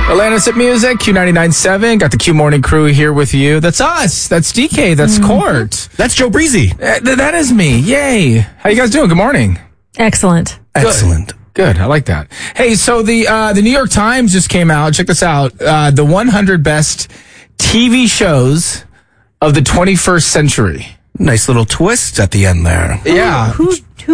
Atlantis at Music, Q99.7. Got the Q Morning Crew here with you. That's us. That's DK. That's Court. That's Joe Breezy. That is me. Yay. How you guys doing? Good morning. Excellent. Excellent. Good. I like that. Hey, so the New York Times just came out. Check this out. The 100 best TV shows of the 21st century. Nice little twist at the end there. Yeah. Who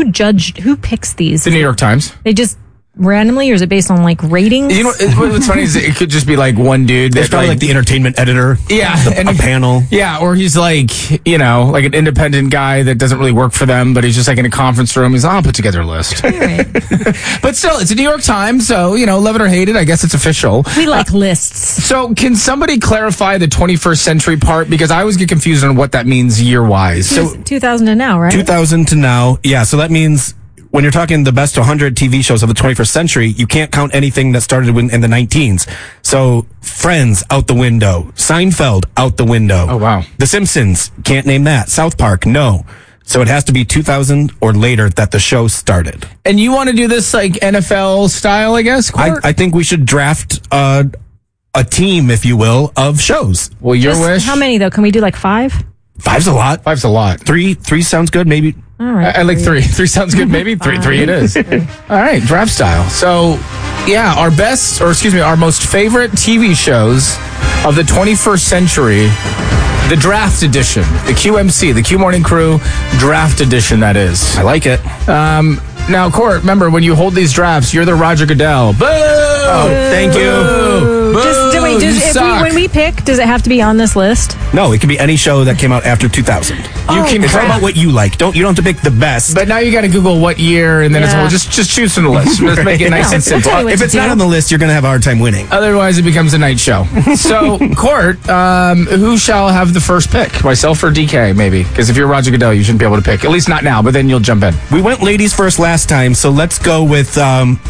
picks these? The New York Times. They just randomly, or is it based on like ratings? You know what's funny is it could just be like one dude. It's probably like the entertainment editor. Yeah. A panel. Yeah, or he's like, like an independent guy that doesn't really work for them, but he's just like in a conference room. He's like, I'll put together a list. All right. But still, it's a New York Times, so, love it or hate it, I guess it's official. We like lists. So can somebody clarify the 21st century part? Because I always get confused on what that means year-wise. So 2000 to now, right? 2000 to now. Yeah, so that means when you're talking the best 100 TV shows of the 21st century, you can't count anything that started in the 19s. So Friends, out the window. Seinfeld, out the window. Oh, wow. The Simpsons, can't name that. South Park, no. So it has to be 2000 or later that the show started. And you want to do this like NFL style, I guess? I think we should draft a team, if you will, of shows. Well, your wish? How many, though? Can we do like 5? 5's a lot. 5's a lot. Three sounds good, maybe. All right. I like 3. 3 sounds good, maybe. 3 it is. All right, draft style. So, yeah, our most favorite TV shows of the 21st century, the draft edition, the QMC, the Q Morning Crew draft edition, that is. I like it. Now, Court, remember, when you hold these drafts, you're the Roger Goodell. Boo! Oh, thank you. Boo! When we pick, does it have to be on this list? No, it can be any show that came out after 2000. It's all about what you like. You don't have to pick the best. But now you got to Google what year, and then just choose from the list. Let's make it nice and simple. If it's not on the list, you're going to have a hard time winning. Otherwise, it becomes a night show. So, Court, who shall have the first pick? Myself or DK, maybe? Because if you're Roger Goodell, you shouldn't be able to pick. At least not now, but then you'll jump in. We went ladies first last time, so let's go with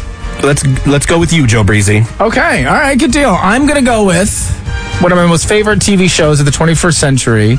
let's go with you, Joe Breezy. Okay, all right, good deal. I'm going to go with one of my most favorite TV shows of the 21st century,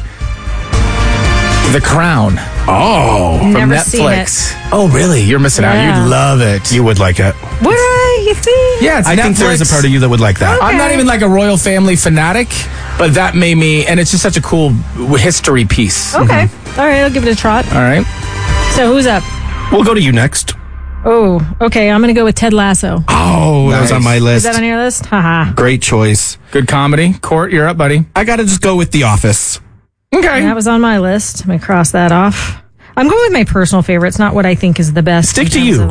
The Crown. Oh, from Never Netflix. Seen it. Oh, really? You're missing out. Yeah. You'd love it. You would like it. Would I? You think? Yeah, it's I Netflix. think there is a part of you that would like that. Okay. I'm not even like a royal family fanatic, but that made me, and it's just such a cool history piece. Okay. All right, I'll give it a trot. All right. So who's up? We'll go to you next. Oh, okay. I'm going to go with Ted Lasso. Oh, that was on my Is list. that on your list? Haha. Great choice. Good comedy. Court, you're up, buddy. I got to just go with The Office. Okay. That was on my list. I'm going to cross that off. I'm going with my personal favorites, not what I think is the best. Stick in to terms you. of,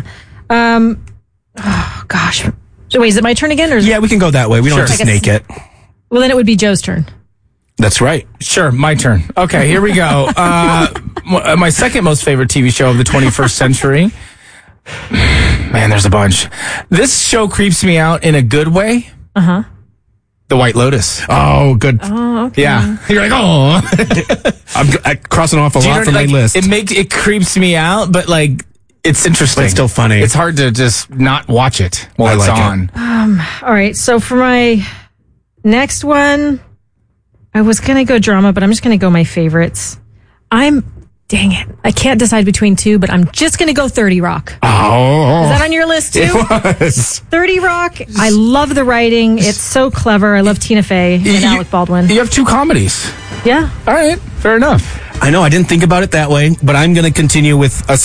oh, gosh. So wait, is it my turn again? Or is Yeah, we can go that way. We don't have to Sure. snake it. Well, then it would be Joe's turn. That's right. Sure, my turn. Okay, here we go. My second most favorite TV show of the 21st century. Man, there's a bunch. This show creeps me out in a good way. Uh-huh. The White Lotus. Oh, good. Oh, okay. Yeah. You're like, oh. I'm crossing off a lot from my list. It creeps me out, but like, it's interesting. But it's still funny. It's hard to just not watch it while I it's like it. on. All right. So for my next one, I was going to go drama, but I'm just going to go my favorites. Dang it. I can't decide between two, but I'm just going to go 30 Rock. Oh. Is that on your list too? It was. 30 Rock. I love the writing. It's so clever. I love Tina Fey and Alec Baldwin. You have 2 comedies. Yeah. All right. Fair enough. I know, I didn't think about it that way, but I'm going to continue with a